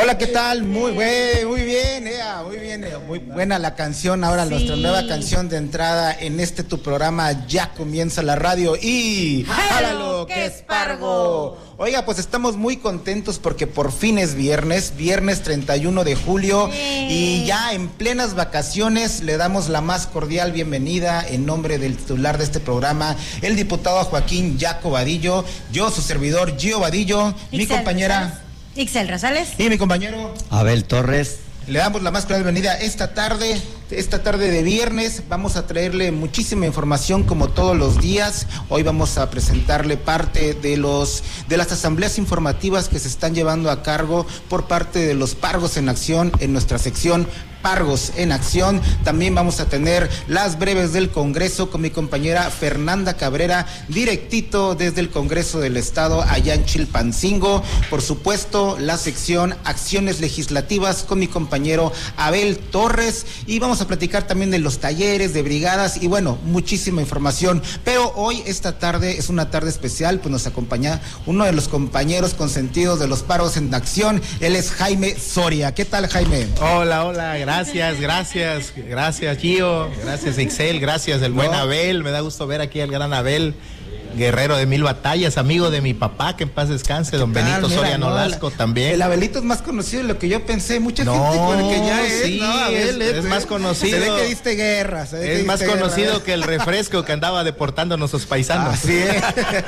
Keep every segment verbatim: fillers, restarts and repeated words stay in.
Hola, ¿qué tal? Muy, buen, muy bien, eh, muy bien, eh, muy buena la canción. Ahora sí. Nuestra nueva canción de entrada en este tu programa, Ya Comienza la Radio y... ¡Jálalo, que es Pargo! Oiga, pues estamos muy contentos porque por fin es viernes, viernes treinta y uno de julio, sí. Y ya en plenas vacaciones le damos la más cordial bienvenida en nombre del titular de este programa, el diputado Joaquín Yaco Vadillo, yo su servidor Gio Vadillo, Ixel, mi compañera... Ixel Rosales. Y mi compañero Abel Torres. Le damos la más cordial bienvenida esta tarde, esta tarde de viernes. Vamos a traerle muchísima información como todos los días. Hoy vamos a presentarle parte de los de las asambleas informativas que se están llevando a cargo por parte de los Pargos en Acción en nuestra sección Pargos en Acción. También vamos a tener las breves del Congreso con mi compañera Fernanda Cabrera, directito desde el Congreso del Estado allá en Chilpancingo. Por supuesto, la sección Acciones Legislativas con mi compañero Abel Torres, y vamos a platicar también de los talleres, de brigadas y bueno, muchísima información. Pero hoy, esta tarde, es una tarde especial, pues nos acompaña uno de los compañeros consentidos de los Pargos en Acción. Él es Jaime Soria. ¿Qué tal, Jaime? Hola, hola, gracias, gracias, gracias Gio, gracias Ixel, gracias el buen no. Abel, me da gusto ver aquí al gran Abel, guerrero de mil batallas, amigo de mi papá, que en paz descanse, don Benito Mira, Soria no, Nolasco también. El Abelito es más conocido de lo que yo pensé, mucha no, gente con el que ya es, sí, no, Abel, es, es, es más conocido. Se ve que diste guerra. Se ve es que más conocido guerra. que el refresco que andaba deportando a nuestros paisanos. Así es.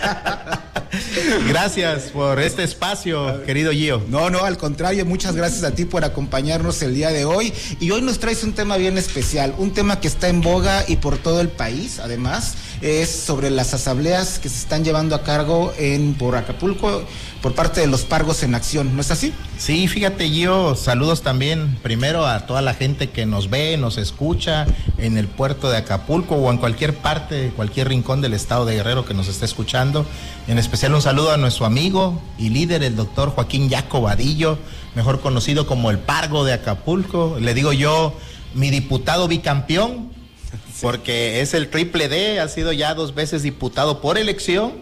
Gracias por este espacio, querido Gio. No, no, al contrario, muchas gracias a ti por acompañarnos el día de hoy. Y hoy nos traes un tema bien especial, un tema que está en boga y por todo el país, además, es sobre las asambleas que se están llevando a cargo en por Acapulco por parte de los Pargos en Acción, ¿no es así? Sí, fíjate Gio, saludos también primero a toda la gente que nos ve, nos escucha en el puerto de Acapulco o en cualquier parte, cualquier rincón del estado de Guerrero que nos esté escuchando. En especial un saludo a nuestro amigo y líder, el doctor Joaquín Yaco Vadillo, mejor conocido como el Pargo de Acapulco. Le digo yo, mi diputado bicampeón, porque es el triple D, ha sido ya dos veces diputado por elección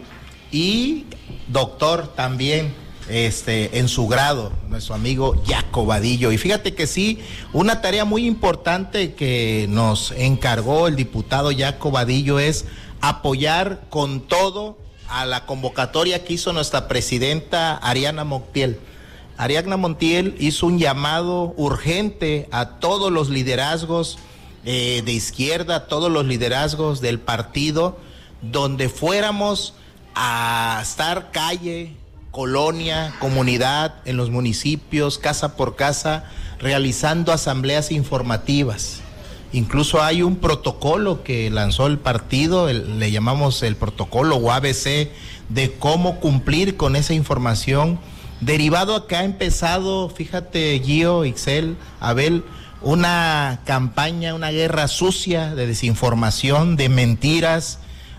y doctor también este, en su grado, nuestro amigo Yaco Vadillo. Y fíjate que sí, una tarea muy importante que nos encargó el diputado Yaco Vadillo es apoyar con todo a la convocatoria que hizo nuestra presidenta Ariana Montiel. Ariana Montiel hizo un llamado urgente a todos los liderazgos eh, de izquierda, todos los liderazgos del partido, donde fuéramos a estar calle, colonia, comunidad, en los municipios, casa por casa, realizando asambleas informativas. Incluso hay un protocolo que lanzó el partido, el, le llamamos el protocolo o A B C, de cómo cumplir con esa información. Derivado a que ha empezado, fíjate Gio, Ixel, Abel, una campaña, una guerra sucia de desinformación, de mentiras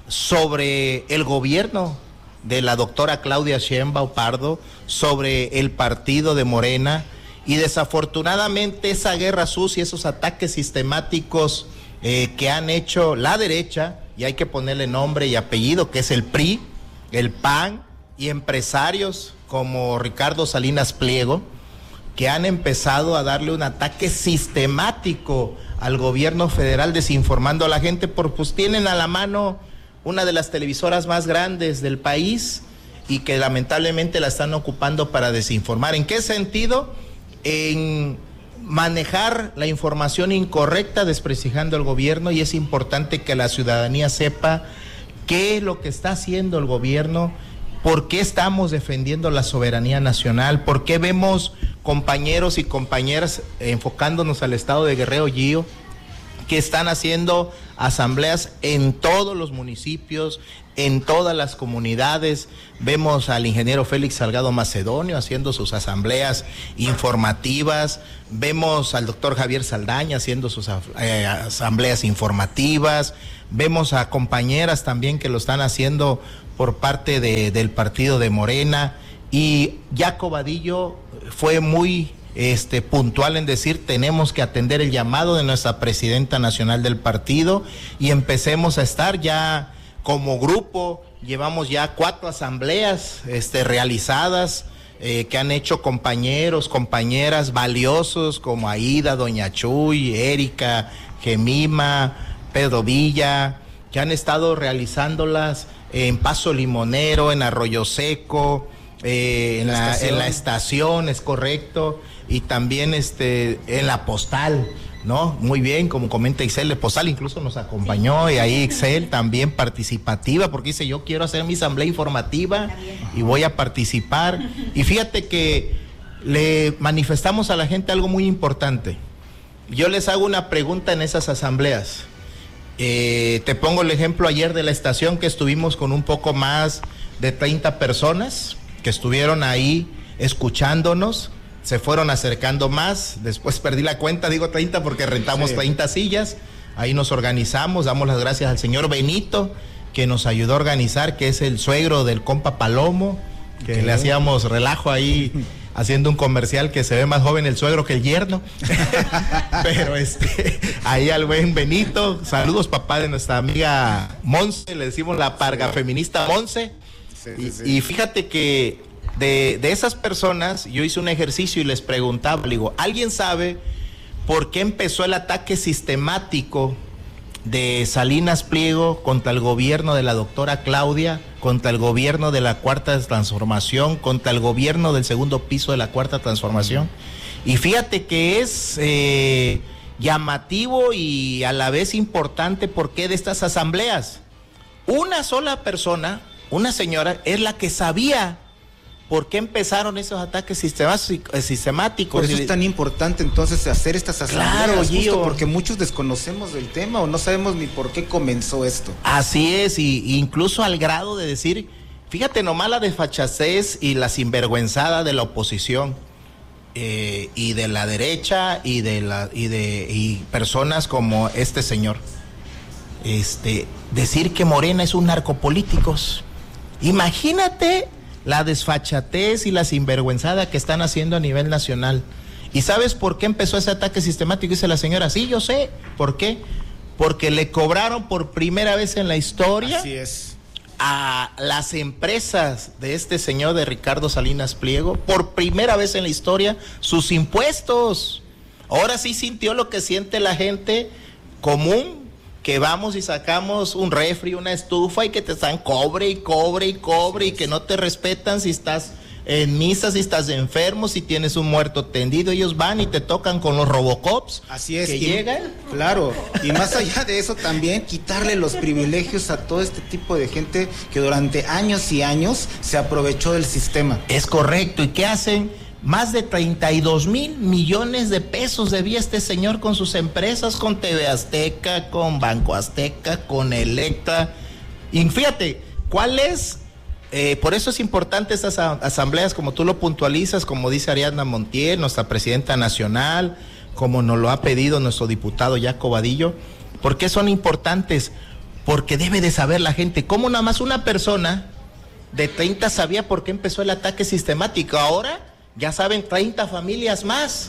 sobre el gobierno de la doctora Claudia Sheinbaum Pardo, sobre el partido de Morena. Y desafortunadamente esa guerra sucia, esos ataques sistemáticos eh, que han hecho la derecha, y hay que ponerle nombre y apellido, que es el P R I, el P A N y empresarios como Ricardo Salinas Pliego, que han empezado a darle un ataque sistemático al gobierno federal, desinformando a la gente, porque pues tienen a la mano una de las televisoras más grandes del país y que lamentablemente la están ocupando para desinformar. ¿En qué sentido? En manejar la información incorrecta, desprestigiando al gobierno, y es importante que la ciudadanía sepa qué es lo que está haciendo el gobierno, por qué estamos defendiendo la soberanía nacional, por qué vemos compañeros y compañeras enfocándonos al estado de Guerrero, Gio, que están haciendo asambleas en todos los municipios, en todas las comunidades. Vemos al ingeniero Félix Salgado Macedonio haciendo sus asambleas informativas, vemos al doctor Javier Saldaña haciendo sus eh, asambleas informativas, vemos a compañeras también que lo están haciendo por parte de, del partido de Morena, y Yaco Vadillo fue muy Este, puntual en decir, tenemos que atender el llamado de nuestra presidenta nacional del partido y empecemos a estar ya como grupo. Llevamos ya cuatro asambleas este, realizadas, eh, que han hecho compañeros, compañeras valiosos como Aida, Doña Chuy, Erika, Gemima, Pedro Villa, que han estado realizándolas en Paso Limonero, en Arroyo Seco, eh, en, la, en la estación, es correcto, y también este en la postal, ¿no? Muy bien, como comenta Ixel, de postal incluso nos acompañó, y ahí Ixel también participativa, porque dice, yo quiero hacer mi asamblea informativa y voy a participar. Y fíjate que le manifestamos a la gente algo muy importante. Yo les hago una pregunta en esas asambleas. Eh, te pongo el ejemplo ayer de la estación, que estuvimos con un poco más de treinta personas que estuvieron ahí escuchándonos, se fueron acercando más, después perdí la cuenta, digo treinta porque rentamos sí. treinta sillas, ahí nos organizamos, damos las gracias al señor Benito, que nos ayudó a organizar, que es el suegro del compa Palomo, que okay. le hacíamos relajo ahí, haciendo un comercial que se ve más joven el suegro que el yerno. Pero este, ahí al buen Benito, saludos papá de nuestra amiga Monse, le decimos la parga feminista Monse. Sí, sí, sí. Y, y fíjate que de, de esas personas, yo hice un ejercicio y les preguntaba, le digo, ¿alguien sabe por qué empezó el ataque sistemático de Salinas Pliego contra el gobierno de la doctora Claudia, contra el gobierno de la Cuarta Transformación, contra el gobierno del segundo piso de la Cuarta Transformación? Y fíjate que es eh, llamativo y a la vez importante porque de estas asambleas, una sola persona, una señora, es la que sabía por qué empezaron esos ataques sistemáticos. Por eso es tan importante entonces hacer estas asambleas, claro, Gio, porque muchos desconocemos del tema o no sabemos ni por qué comenzó esto. Así es, y incluso al grado de decir, fíjate nomás la desfachatez y la sinvergüenzada de la oposición eh, y de la derecha y de la y de y personas como este señor, este decir que Morena es un narcopolíticos. Imagínate la desfachatez y la sinvergüenzada que están haciendo a nivel nacional. ¿Y sabes por qué empezó ese ataque sistemático? Dice la señora, sí, yo sé. ¿Por qué? Porque le cobraron por primera vez en la historia. Así es. A las empresas de este señor de Ricardo Salinas Pliego, por primera vez en la historia, sus impuestos. Ahora sí sintió lo que siente la gente común, que vamos y sacamos un refri, una estufa y que te están cobre y cobre y cobre y que no te respetan si estás en misa, si estás enfermo, si tienes un muerto tendido, ellos van y te tocan con los Robocops. Así es. Que y, llegan. Claro, y más allá de eso también quitarle los privilegios a todo este tipo de gente que durante años y años se aprovechó del sistema. Es correcto, ¿y qué hacen? Más de treinta y dos mil millones de pesos debía este señor con sus empresas, con T V Azteca, con Banco Azteca, con Electra. Y fíjate, ¿cuál es? Eh, por eso es importante estas asambleas, como tú lo puntualizas, como dice Ariadna Montiel, nuestra presidenta nacional, como nos lo ha pedido nuestro diputado Jaco Vadillo. ¿Por qué son importantes? Porque debe de saber la gente cómo nada más una persona de treinta sabía por qué empezó el ataque sistemático. Ahora ya saben treinta familias más,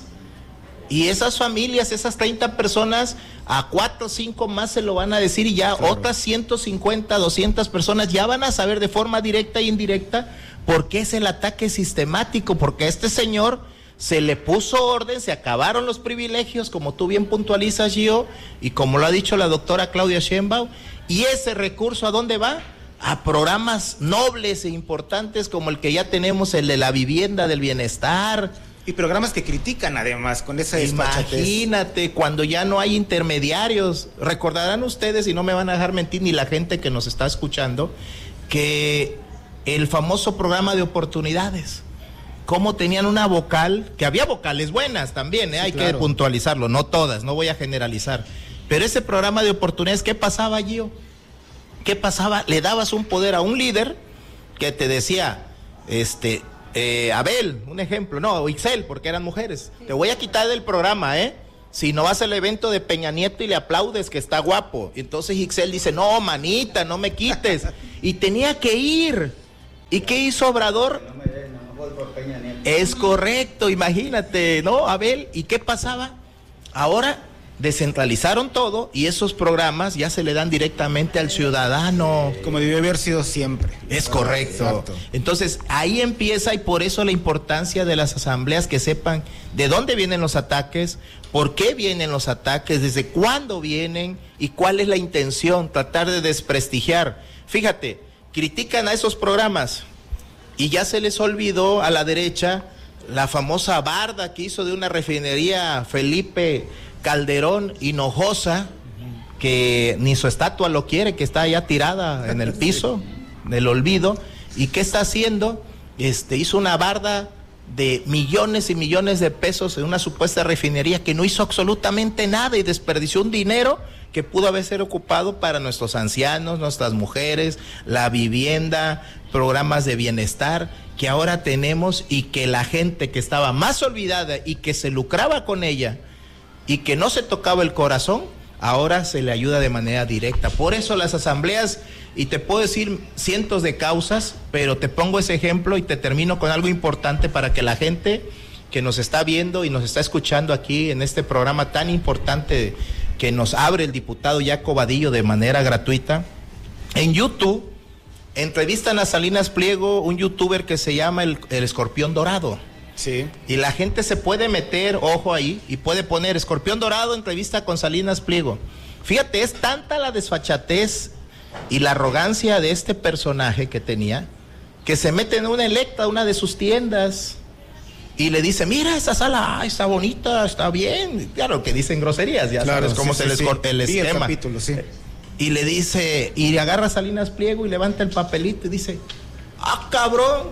y esas familias, esas treinta personas, a cuatro o cinco más se lo van a decir, y ya claro, otras ciento cincuenta, doscientas personas ya van a saber de forma directa e indirecta por qué es el ataque sistemático, porque a este señor se le puso orden, se acabaron los privilegios, como tú bien puntualizas, Gio, y como lo ha dicho la doctora Claudia Sheinbaum, y ese recurso ¿a dónde va? A programas nobles e importantes como el que ya tenemos, el de la vivienda del bienestar. Y programas que critican además con esa desfachatez. Imagínate, cuando ya no hay intermediarios. Recordarán ustedes, y no me van a dejar mentir ni la gente que nos está escuchando, que el famoso programa de oportunidades, cómo tenían una vocal, que había vocales buenas también, ¿eh? Sí, hay claro, que puntualizarlo, no todas, no voy a generalizar. Pero ese programa de oportunidades, ¿qué pasaba, Gio? ¿Qué pasaba? Le dabas un poder a un líder que te decía, este, eh, Abel, un ejemplo, no, Ixel, porque eran mujeres, te voy a quitar del programa, ¿eh? Si no vas al evento de Peña Nieto y le aplaudes que está guapo. Y entonces Ixel dice, no, manita, no me quites. Y tenía que ir. ¿Y qué hizo Obrador? No me den, no voy por Peña Nieto. Es correcto, imagínate, ¿no, Abel? ¿Y qué pasaba? Ahora descentralizaron todo y esos programas ya se le dan directamente al ciudadano. Como debe haber sido siempre. Es correcto. Exacto. Entonces ahí empieza, y por eso la importancia de las asambleas, que sepan de dónde vienen los ataques, por qué vienen los ataques, desde cuándo vienen y cuál es la intención, tratar de desprestigiar. Fíjate, critican a esos programas y ya se les olvidó a la derecha la famosa barda que hizo de una refinería Felipe Calderón Hinojosa, que ni su estatua lo quiere, que está ya tirada en el piso del olvido. ¿Y qué está haciendo? Este, hizo una barda de millones y millones de pesos en una supuesta refinería que no hizo absolutamente nada y desperdició un dinero que pudo haber sido ocupado para nuestros ancianos, nuestras mujeres, la vivienda, programas de bienestar que ahora tenemos, y que la gente que estaba más olvidada y que se lucraba con ella y que no se tocaba el corazón, ahora se le ayuda de manera directa. Por eso las asambleas, y te puedo decir cientos de causas, pero te pongo ese ejemplo y te termino con algo importante para que la gente que nos está viendo y nos está escuchando aquí en este programa tan importante que nos abre el diputado Jaco Vadillo de manera gratuita, en YouTube entrevistan a Salinas Pliego, un youtuber que se llama el, el Escorpión Dorado. Sí. Y la gente se puede meter, ojo ahí, y puede poner Escorpión Dorado, entrevista con Salinas Pliego. Fíjate, es tanta la desfachatez y la arrogancia de este personaje que tenía, que se mete en una electa, una de sus tiendas, y le dice, mira, esa sala, ah, está bonita, está bien. Claro que dicen groserías, ya claro, sabes cómo sí, se sí, les corta sí. el Sí, esquema. el capítulo, sí. Y le dice, y agarra a Salinas Pliego y levanta el papelito y dice, ah, cabrón,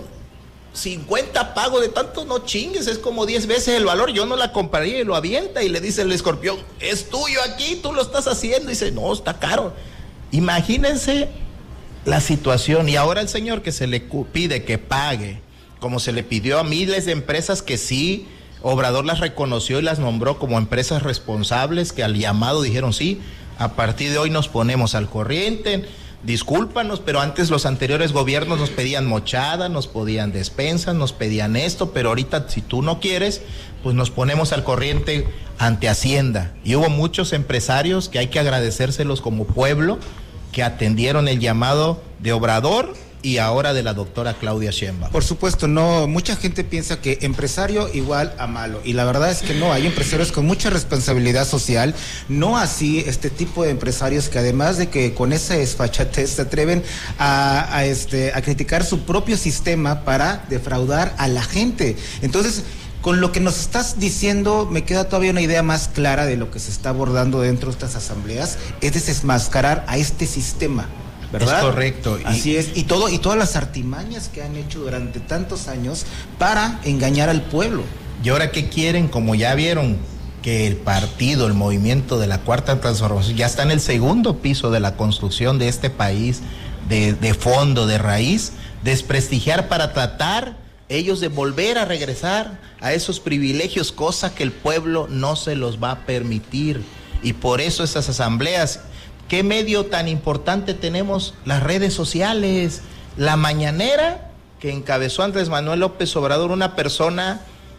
cincuenta pago de tanto, no chingues, es como diez veces el valor, yo no la compraría, y lo avienta, y le dice el Escorpión, es tuyo aquí, tú lo estás haciendo, y dice, no, está caro. Imagínense la situación, y ahora el señor que se le pide que pague, como se le pidió a miles de empresas que sí, Obrador las reconoció y las nombró como empresas responsables, que al llamado dijeron sí, a partir de hoy nos ponemos al corriente, discúlpanos, pero antes los anteriores gobiernos nos pedían mochada, nos pedían despensas, nos pedían esto, pero ahorita si tú no quieres, pues nos ponemos al corriente ante Hacienda. Y hubo muchos empresarios que hay que agradecérselos como pueblo, que atendieron el llamado de Obrador y ahora de la doctora Claudia Sheinbaum. Por supuesto, no, mucha gente piensa que empresario igual a malo, y la verdad es que no, hay empresarios con mucha responsabilidad social, no así este tipo de empresarios que además de que con esa desfachatez se atreven a, a, este, a criticar su propio sistema para defraudar a la gente. Entonces, con lo que nos estás diciendo, me queda todavía una idea más clara de lo que se está abordando dentro de estas asambleas, es desmascarar a este sistema, ¿verdad? Es correcto. Así y, es, y todo, y todas las artimañas que han hecho durante tantos años para engañar al pueblo. ¿Y ahora qué quieren? Como ya vieron que el partido, el movimiento de la Cuarta Transformación ya está en el segundo piso de la construcción de este país, de, de fondo, de raíz, desprestigiar para tratar ellos de volver a regresar a esos privilegios, cosa que el pueblo no se los va a permitir. Y por eso esas asambleas, ¿qué medio tan importante tenemos? Las redes sociales, la mañanera que encabezó Andrés Manuel López Obrador, una persona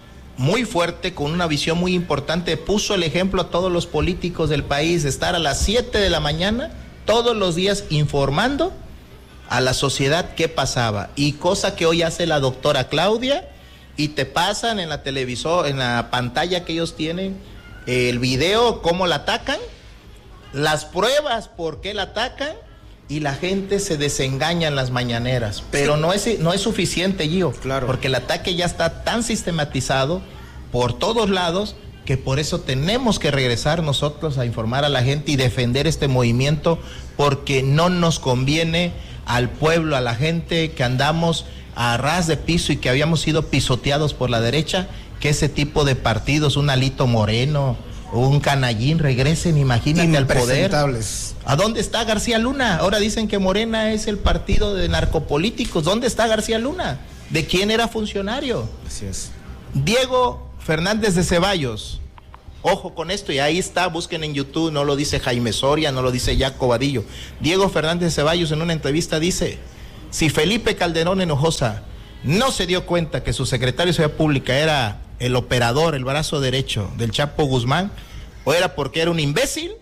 muy fuerte, con una visión muy importante, puso el ejemplo a todos los políticos del país de estar a las siete de la mañana todos los días informando a la sociedad qué pasaba, y cosa que hoy hace la doctora Claudia, y te pasan en la televisor, en la pantalla que ellos tienen, el video, cómo la atacan, las pruebas por qué la atacan, y la gente se desengaña en las mañaneras, pero sí. no es, no es suficiente, Gio, claro, porque el ataque ya está tan sistematizado por todos lados, que por eso tenemos que regresar nosotros a informar a la gente y defender este movimiento, porque no nos conviene al pueblo, a la gente que andamos a ras de piso y que habíamos sido pisoteados por la derecha, que ese tipo de partidos, un Alito Moreno, un Canallín, regresen, imagínate, al poder. ¿A dónde está García Luna? Ahora dicen que Morena es el partido de narcopolíticos. ¿Dónde está García Luna? ¿De quién era funcionario? Así es. Diego Fernández de Ceballos, ojo con esto, y ahí está, busquen en YouTube, no lo dice Jaime Soria, no lo dice Jaco Vadillo. Diego Fernández de Ceballos en una entrevista dice, si Felipe Calderón Hinojosa no se dio cuenta que su secretario de Seguridad Pública era el operador, el brazo derecho del Chapo Guzmán, o era porque era un imbécil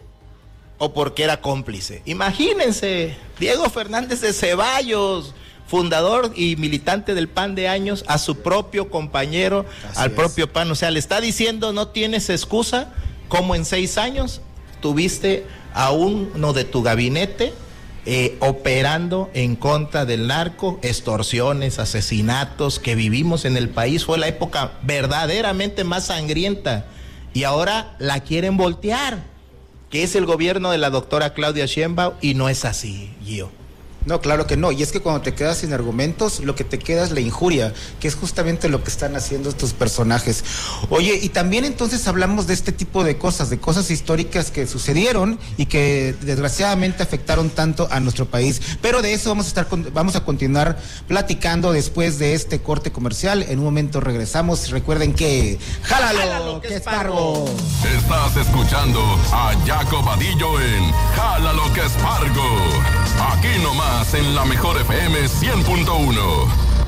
o porque era cómplice. Imagínense, Diego Fernández de Ceballos, fundador y militante del P A N de años, a su propio compañero, Así al es. propio P A N, o sea, le está diciendo no tienes excusa, como en seis años tuviste a uno de tu gabinete eh, operando en contra del narco, extorsiones, asesinatos que vivimos en el país. Fue la época verdaderamente más sangrienta y ahora la quieren voltear, que es el gobierno de la doctora Claudia Sheinbaum, y no es así, Gio. No, claro que no, y es que cuando te quedas sin argumentos, lo que te queda es la injuria, que es justamente lo que están haciendo estos personajes. Oye, y también entonces hablamos de este tipo de cosas, de cosas históricas que sucedieron y que desgraciadamente afectaron tanto a nuestro país, pero de eso vamos a estar, vamos a continuar platicando después de este corte comercial. En un momento regresamos, recuerden que ¡jálalo, ¡Jálalo que, que es Pargo! Estás escuchando a Jaco Vadillo en ¡Jálalo que es Pargo! Aquí nomás en la mejor F M cien punto uno.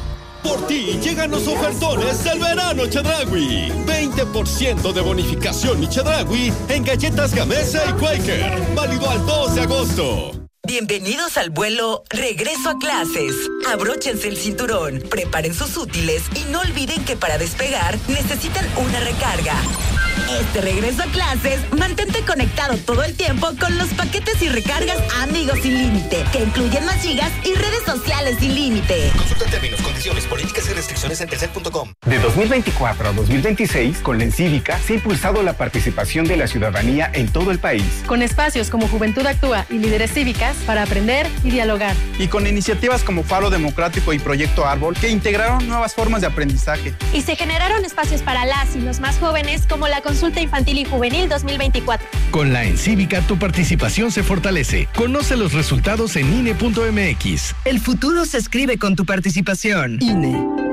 Por ti llegan los ofertones del verano Chedraui. veinte por ciento de bonificación y Chedraui en galletas Gamesa y Quaker. Válido al dos de agosto. Bienvenidos al vuelo Regreso a Clases. Abróchense el cinturón, preparen sus útiles y no olviden que para despegar necesitan una recarga. Este regreso a clases, mantente conectado todo el tiempo con los paquetes y recargas Amigos Sin Límite, que incluyen más gigas y redes sociales sin límite. Consulta términos, condiciones, políticas y restricciones en telcel punto com. De dos mil veinticuatro a dos mil veintiséis, con la Encívica se ha impulsado la participación de la ciudadanía en todo el país. Con espacios como Juventud Actúa y Líderes Cívicas para aprender y dialogar. Y con iniciativas como Faro Democrático y Proyecto Árbol, que integraron nuevas formas de aprendizaje. Y se generaron espacios para las y los más jóvenes, como la Consulta Infantil y Juvenil dos mil veinticuatro. Con la Encívica tu participación se fortalece. Conoce los resultados en I N E punto M X. El futuro se escribe con tu participación. I N E.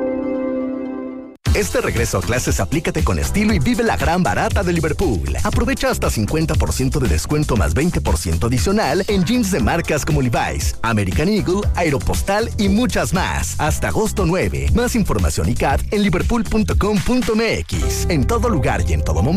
Este regreso a clases aplícate con estilo y vive la gran barata de Liverpool. Aprovecha hasta cincuenta por ciento de descuento más veinte por ciento adicional en jeans de marcas como Levi's, American Eagle, Aeropostal y muchas más. Hasta agosto nueve. Más información y C A T en liverpool punto com punto M X. En todo lugar y en todo momento.